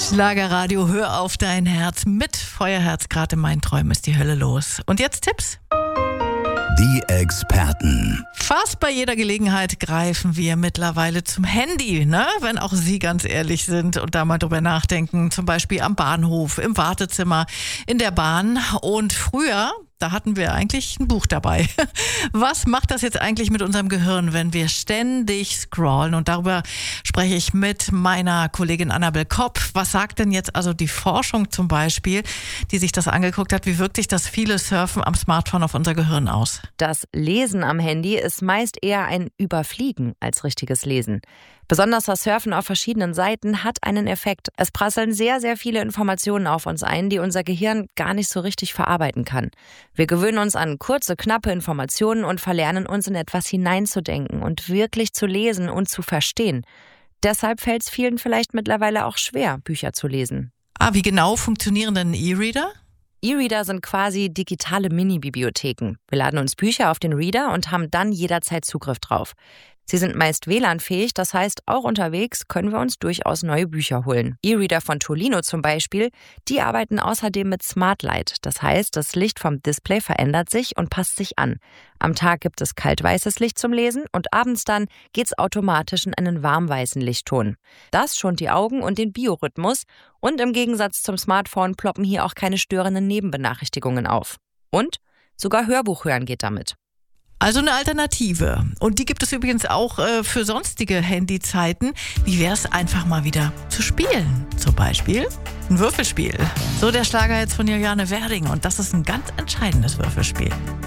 Schlagerradio, hör auf dein Herz. Mit Feuerherz, gerade in meinen Träumen ist die Hölle los. Und jetzt Tipps? Die Experten. Fast bei jeder Gelegenheit greifen wir mittlerweile zum Handy, ne? Wenn auch Sie ganz ehrlich sind und da mal drüber nachdenken. Zum Beispiel am Bahnhof, im Wartezimmer, in der Bahn. Und früher, da hatten wir eigentlich ein Buch dabei. Was macht das jetzt eigentlich mit unserem Gehirn, wenn wir ständig scrollen? Und darüber spreche ich mit meiner Kollegin Annabel Kopp. Was sagt denn jetzt also die Forschung zum Beispiel, die sich das angeguckt hat? Wie wirkt sich das viele Surfen am Smartphone auf unser Gehirn aus? Das Lesen am Handy ist meist eher ein Überfliegen als richtiges Lesen. Besonders das Surfen auf verschiedenen Seiten hat einen Effekt. Es prasseln sehr, sehr viele Informationen auf uns ein, die unser Gehirn gar nicht so richtig verarbeiten kann. Wir gewöhnen uns an kurze, knappe Informationen und verlernen uns in etwas hineinzudenken und wirklich zu lesen und zu verstehen. Deshalb fällt es vielen vielleicht mittlerweile auch schwer, Bücher zu lesen. Wie genau funktionieren denn E-Reader? E-Reader sind quasi digitale Mini-Bibliotheken. Wir laden uns Bücher auf den Reader und haben dann jederzeit Zugriff drauf. Sie sind meist WLAN-fähig, das heißt, auch unterwegs können wir uns durchaus neue Bücher holen. E-Reader von Tolino zum Beispiel, die arbeiten außerdem mit Smart Light. Das heißt, das Licht vom Display verändert sich und passt sich an. Am Tag gibt es kaltweißes Licht zum Lesen und abends dann geht's automatisch in einen warmweißen Lichtton. Das schont die Augen und den Biorhythmus und im Gegensatz zum Smartphone ploppen hier auch keine störenden Nebenbenachrichtigungen auf. Und sogar Hörbuch hören geht damit. Also eine Alternative. Und die gibt es übrigens auch für sonstige Handyzeiten. Wie wäre es einfach mal wieder zu spielen? Zum Beispiel ein Würfelspiel. So der Schlager jetzt von Juliane Werding. Und das ist ein ganz entscheidendes Würfelspiel.